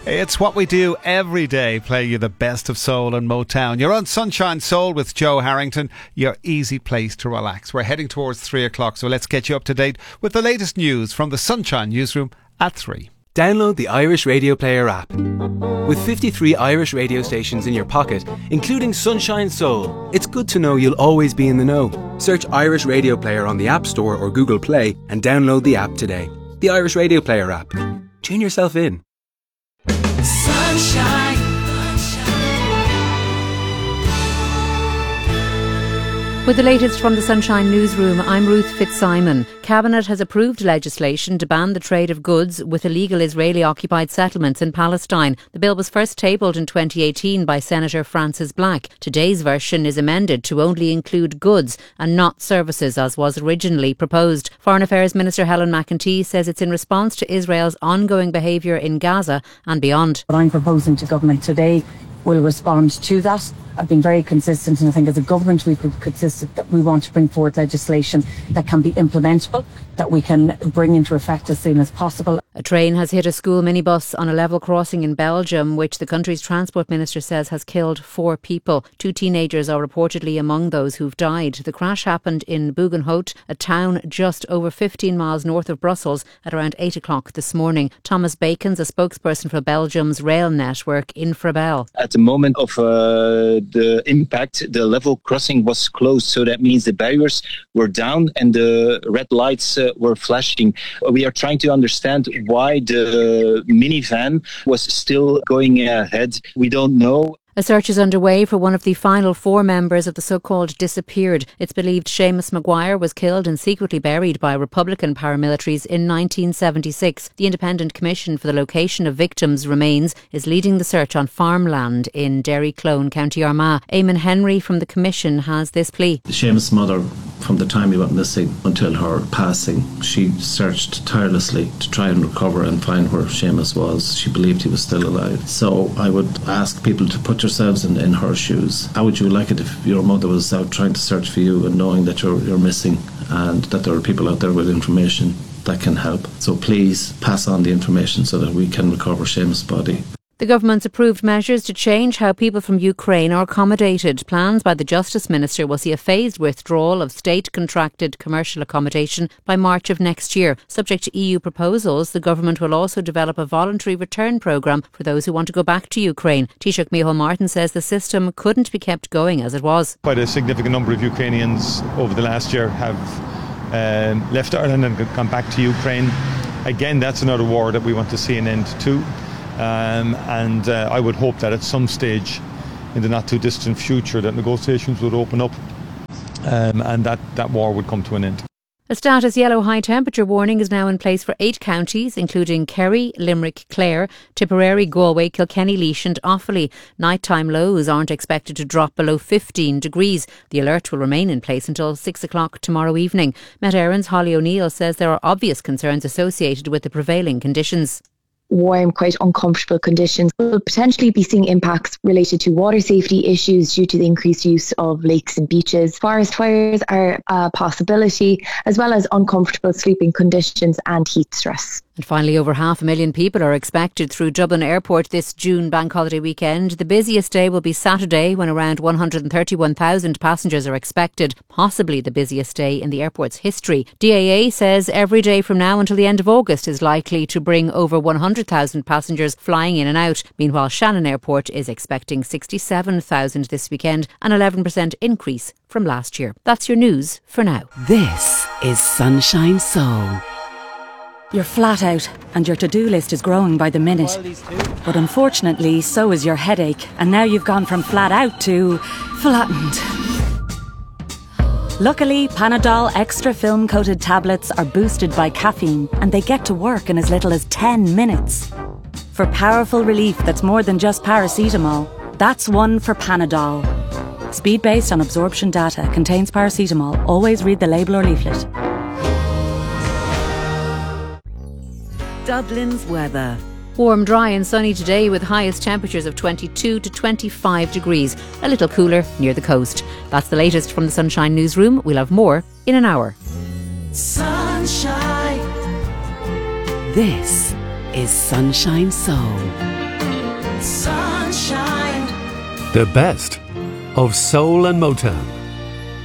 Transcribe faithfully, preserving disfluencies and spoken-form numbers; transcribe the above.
It's what we do every day, play you the best of soul and Motown. You're on Sunshine Soul with Joe Harrington, your easy place to relax. We're heading towards three o'clock, so let's get you up to date with the latest news from the Sunshine Newsroom at three. Download the Irish Radio Player app. With fifty-three Irish radio stations in your pocket, including Sunshine Soul, it's good to know you'll always be in the know. Search Irish Radio Player on the App Store or Google Play and download the app today. The Irish Radio Player app. Tune yourself in. Sunshine. With the latest from the Sunshine Newsroom, I'm Ruth Fitzsimon. Cabinet has approved legislation to ban the trade of goods with illegal Israeli-occupied settlements in Palestine. The bill was first tabled in twenty eighteen by Senator Francis Black. Today's version is amended to only include goods and not services, as was originally proposed. Foreign Affairs Minister Helen McEntee says it's in response to Israel's ongoing behaviour in Gaza and beyond. What I'm proposing to government today will respond to that. I've been very consistent, and I think as a government we've been consistent that we want to bring forward legislation that can be implementable, that we can bring into effect as soon as possible. A train has hit a school minibus on a level crossing in Belgium, which the country's transport minister says has killed four people. Two teenagers are reportedly among those who've died. The crash happened in Bugenhout, a town just over fifteen miles north of Brussels, at around eight o'clock this morning. Thomas Bacon's a spokesperson for Belgium's rail network, Infrabel. At the moment of uh, the impact, the level crossing was closed, so that means the barriers were down and the red lights uh, were flashing. We are trying to understand why the minivan was still going ahead. We don't know. A search is underway for one of the final four members of the so-called disappeared. It's believed Seamus Maguire was killed and secretly buried by Republican paramilitaries in nineteen seventy-six. The Independent Commission for the Location of Victims' Remains is leading the search on farmland in Derry Clone, County Armagh. Eamon Henry from the Commission has this plea. Seamus' mother, from the time he went missing until her passing, she searched tirelessly to try and recover and find where Seamus was. She believed he was still alive. So I would ask people to put yourselves in, in her shoes. How would you like it if your mother was out trying to search for you and knowing that you're, you're missing and that there are people out there with information that can help? So please pass on the information so that we can recover Seamus' body. The government's approved measures to change how people from Ukraine are accommodated. Plans by the Justice Minister will see a phased withdrawal of state-contracted commercial accommodation by March of next year. Subject to E U proposals, the government will also develop a voluntary return programme for those who want to go back to Ukraine. Taoiseach Micheál Martin says the system couldn't be kept going as it was. Quite a significant number of Ukrainians over the last year have um, left Ireland and gone back to Ukraine. Again, that's another war that we want to see an end to. Um, and uh, I would hope that at some stage in the not too distant future that negotiations would open up um, and that, that war would come to an end. A status yellow high temperature warning is now in place for eight counties, including Kerry, Limerick, Clare, Tipperary, Galway, Kilkenny, Laois and Offaly. Nighttime lows aren't expected to drop below fifteen degrees. The alert will remain in place until six o'clock tomorrow evening. Met Éireann's Holly O'Neill says there are obvious concerns associated with the prevailing conditions. Warm, quite uncomfortable conditions. We'll potentially be seeing impacts related to water safety issues due to the increased use of lakes and beaches. Forest fires are a possibility, as well as uncomfortable sleeping conditions and heat stress. And finally, over half a million people are expected through Dublin Airport this June bank holiday weekend. The busiest day will be Saturday, when around one hundred thirty-one thousand passengers are expected, possibly the busiest day in the airport's history. D A A says every day from now until the end of August is likely to bring over one hundred thousand passengers flying in and out. Meanwhile, Shannon Airport is expecting sixty-seven thousand this weekend, an eleven percent increase from last year. That's your news for now. This is Sunshine Soul. You're flat out and your to-do list is growing by the minute. But unfortunately, so is your headache, and now you've gone from flat out to flattened. Luckily, Panadol extra film-coated tablets are boosted by caffeine and they get to work in as little as ten minutes. For powerful relief that's more than just paracetamol, that's one for Panadol. Speed based on absorption data, contains paracetamol. Always read the label or leaflet. Dublin's weather. Warm, dry and sunny today with highest temperatures of twenty-two to twenty-five degrees. A little cooler near the coast. That's the latest from the Sunshine Newsroom. We'll have more in an hour. Sunshine. This is Sunshine Soul. Sunshine. The best of soul and Motown.